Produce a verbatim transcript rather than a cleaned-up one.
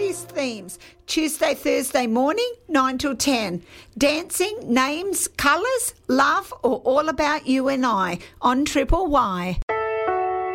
fifties themes. Tuesday, Thursday morning, nine till ten. Dancing, names, colours, love, or all about you and I on Triple Y.